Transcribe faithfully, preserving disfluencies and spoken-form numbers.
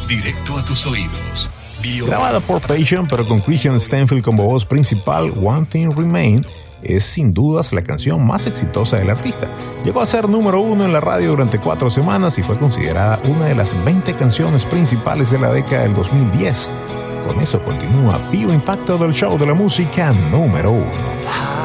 directo a tus oídos. Bio... Grabada por Passion, pero con Christian Stanfield como voz principal, One Thing Remains es sin dudas la canción más exitosa del artista. Llegó a ser número uno en la radio durante cuatro semanas y fue considerada una de las veinte canciones principales de la década del dos mil diez. Con eso continúa Bio Impacto del show de la música número uno.